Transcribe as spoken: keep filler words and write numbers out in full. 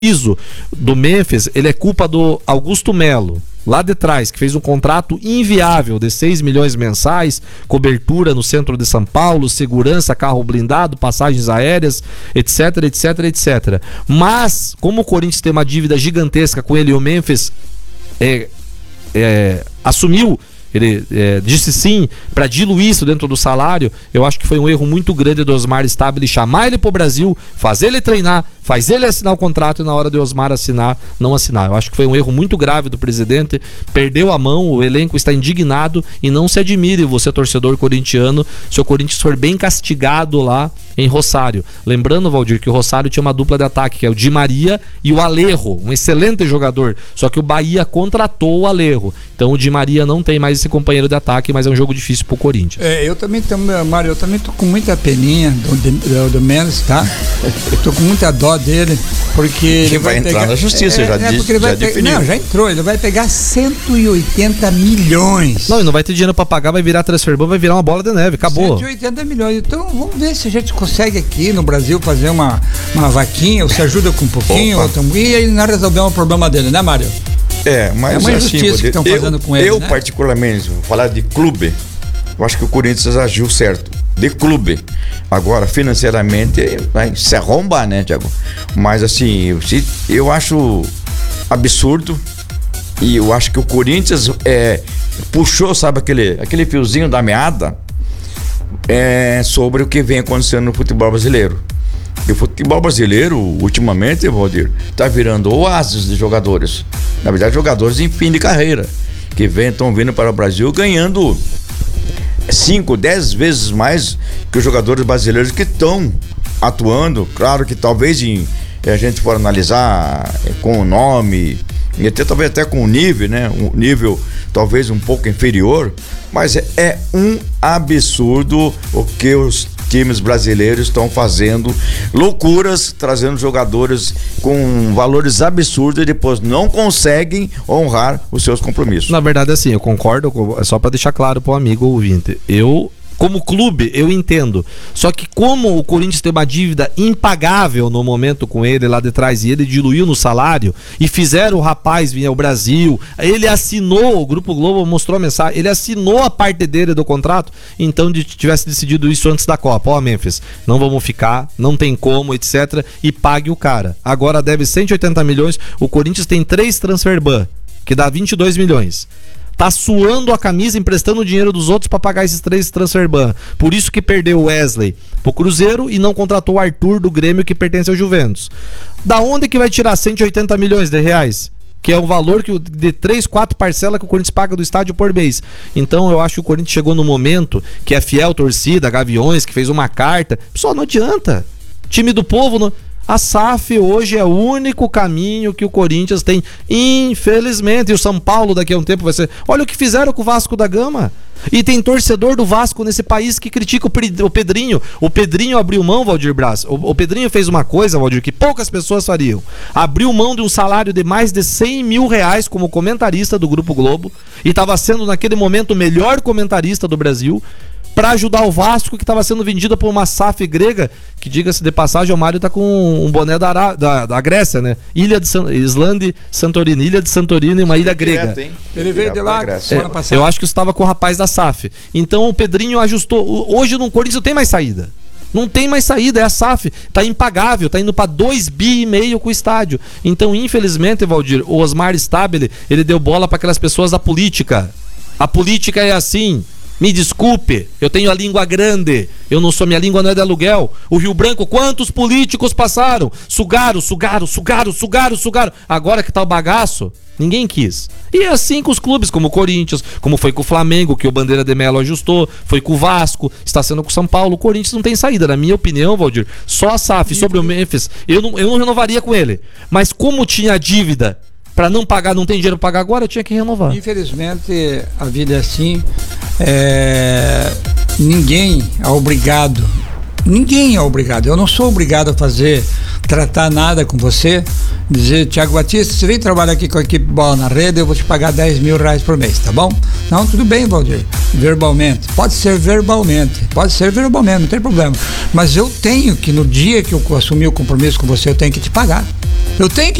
piso do Memphis, ele é culpa do Augusto Melo, lá de trás, que fez um contrato inviável de seis milhões mensais, cobertura no centro de São Paulo, segurança, carro blindado, passagens aéreas, etc, etc, etcétera. Mas, como o Corinthians tem uma dívida gigantesca com ele e o Memphis é, é, assumiu, ele é, disse sim para diluir isso dentro do salário, eu acho que foi um erro muito grande do Osmar Stabile chamar ele pro Brasil, fazer ele treinar, faz ele assinar o contrato e na hora de Osmar assinar, não assinar. Eu acho que foi um erro muito grave do presidente, perdeu a mão, o elenco está indignado e não se admire você, torcedor corintiano, se o Corinthians for bem castigado lá em Rosário. Lembrando, Valdir, que o Rosário tinha uma dupla de ataque, que é o Di Maria e o Alejo, um excelente jogador, só que o Bahia contratou o Alejo, então o Di Maria não tem mais esse companheiro de ataque, mas é um jogo difícil pro Corinthians. É, eu também, Mário, eu também tô com muita peninha do, do, do Mendes, tá? Tô com muita dó dele, porque ele vai, vai entrar pegar, na justiça, é, já, é, disse, ele vai já pe... definiu. Não, já entrou, ele vai pegar cento e oitenta milhões. Não, e não vai ter dinheiro pra pagar, vai virar transferban, vai virar uma bola de neve, acabou. cento e oitenta milhões, então vamos ver se a gente consegue aqui no Brasil fazer uma, uma vaquinha, ou se ajuda com um pouquinho, ou tam... e aí nós resolvemos o problema dele, né, Mário? É, mas é uma assim, injustiça que estão fazendo com ele, Eu, né? particularmente, vou falar de clube, eu acho que o Corinthians agiu certo. De clube. Agora, financeiramente, vai se arrombar, né, Thiago? Mas, assim, eu, eu acho absurdo e eu acho que o Corinthians é, puxou, sabe, aquele, aquele fiozinho da meada é, sobre o que vem acontecendo no futebol brasileiro. E o futebol brasileiro, ultimamente, Valdir, tá virando oásis de jogadores. Na verdade, jogadores em fim de carreira, que estão vindo para o Brasil ganhando cinco, dez vezes mais que os jogadores brasileiros que estão atuando. Claro que talvez em, a gente for analisar com o nome e até talvez até com o nível, né? Um nível talvez um pouco inferior, mas é, é um absurdo o que os times brasileiros estão fazendo, loucuras, trazendo jogadores com valores absurdos e depois não conseguem honrar os seus compromissos. Na verdade, assim, eu concordo, é só para deixar claro para o amigo ouvinte, eu, como clube, eu entendo, só que como o Corinthians tem uma dívida impagável no momento com ele lá de trás e ele diluiu no salário e fizeram o rapaz vir ao Brasil, ele assinou, o Grupo Globo mostrou a mensagem, ele assinou a parte dele do contrato, então de, tivesse decidido isso antes da Copa, ó, Memphis, não vamos ficar, não tem como, etc, e pague o cara. Agora deve cento e oitenta milhões, o Corinthians tem três transferban, que dá vinte e dois milhões. Tá suando a camisa, emprestando o dinheiro dos outros para pagar esses três transferban. Por isso que perdeu o Wesley pro Cruzeiro e não contratou o Arthur do Grêmio, que pertence ao Juventus. Da onde que vai tirar cento e oitenta milhões de reais? Que é o valor que, de três, quatro parcelas que o Corinthians paga do estádio por mês. Então eu acho que o Corinthians chegou no momento que a fiel torcida, Gaviões, que fez uma carta. Pessoal, não adianta. Time do povo... Não... A S A F hoje é o único caminho que o Corinthians tem, infelizmente, e o São Paulo daqui a um tempo vai ser... Olha o que fizeram com o Vasco da Gama. E tem torcedor do Vasco nesse país que critica o Pedrinho. O Pedrinho abriu mão, Valdir Braz. O Pedrinho fez uma coisa, Valdir, que poucas pessoas fariam. Abriu mão de um salário de mais de cem mil reais como comentarista do Grupo Globo e estava sendo naquele momento o melhor comentarista do Brasil, para ajudar o Vasco, que estava sendo vendido por uma S A F grega, que, diga-se de passagem, o Mário tá com um boné da, da, da Grécia, né? Ilha de San... Islande, Santorini, Ilha de Santorini, uma ilha grega. Direto, ele veio de lá, semana passada. Eu acho que estava com o rapaz da S A F. Então o Pedrinho ajustou. Hoje no Corinthians não tem mais saída. Não tem mais saída, é a S A F, tá impagável, tá indo para dois bi e meio com o estádio. Então, infelizmente, Valdir, o Osmar Stabile, ele deu bola para aquelas pessoas da política. A política é assim. Me desculpe, eu tenho a língua grande, eu não sou, minha língua não é de aluguel. O Rio Branco, quantos políticos passaram? Sugaram, sugaram, sugaram, sugaram, sugaram. Agora que tá o bagaço, ninguém quis. E é assim com os clubes, como o Corinthians, como foi com o Flamengo, que o Bandeira de Melo ajustou, foi com o Vasco, está sendo com o São Paulo. O Corinthians não tem saída, na minha opinião, Valdir. Só a S A F, sobre o Memphis, eu não, eu não renovaria com ele. Mas como tinha dívida para não pagar, não tem dinheiro para pagar agora, eu tinha que renovar. Infelizmente, a vida é assim. É... Ninguém é obrigado ninguém é obrigado. Eu não sou obrigado a fazer, tratar nada com você, dizer, Thiago Batista, você vem trabalhar aqui com a equipe Bola na Rede, eu vou te pagar dez mil reais por mês, tá bom? Não, tudo bem, Valdir, verbalmente. Pode ser verbalmente, pode ser verbalmente, não tem problema. Mas eu tenho que, no dia que eu assumir o compromisso com você, eu tenho que te pagar. Eu tenho que